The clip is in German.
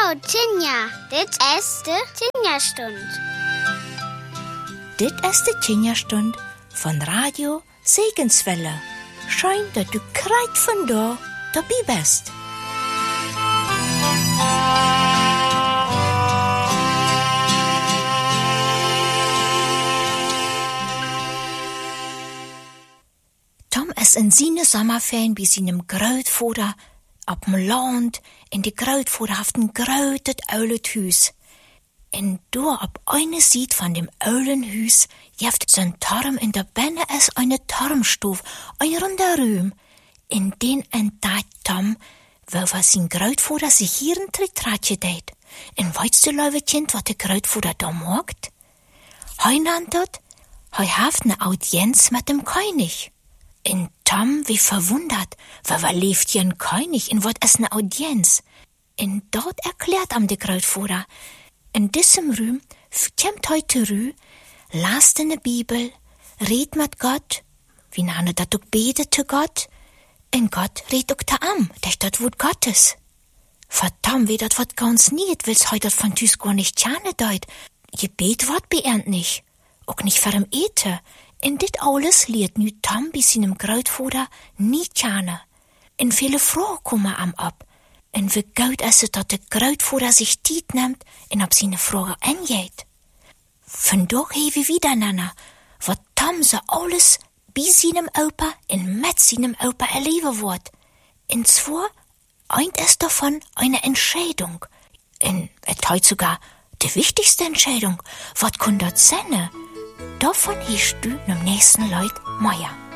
Hallo Tinja, dit is de Tinja-stund. Dit is de Tinja-stund van Radio Segenswelle. Schön, dass du kreit von da dabei bist. Tom is in seine Sommerferien bij zijn grootvader op dem land en die grootvader heeft een groot oude huis. En daar op eine Seite von dem oude huis heeft zijn Turm en daar binnen is eine Turmstuf, ein runder Raum. In den entdeckt Tom, waar zijn grootvader sich hier een Tritratje deed. En weißt du, lieve kind, wat de grootvader da maakt? Hij nannt dat, hij heeft eine Audienz mit dem König. En Tom, wie verwundert, waar leeft hier een König en wat is eine Audienz? En dort erklärt am de grootvader, in diesem Raum kommt heute Rü, lasst in de Bibel, red mit Gott, wie nane dat ook betet zu Gott, en Gott red ook te am, das dat Wort Gottes. Verdammt, wie dat wat ganz niet, willst heute von Tüs gar nicht tjane deut, Gebet wat beernt nicht, ook nicht für im Ete, en dit alles leert nu Tom bij seinem grootvader niet tjane, en viele Fragen kommen am ab. En wie gut is het dat de grootvader zich tijd neemt en op zijn vragen ingeht. Vandaag hebben we wieder nana, wat Tom ze alles bij zijn opa en met zijn opa erleben wordt. En zwar, eint is davon eine Entscheidung. En het heut sogar de wichtigste Entscheidung. Wat kon dat zijn? Davon hast du im nächsten Leut Meier.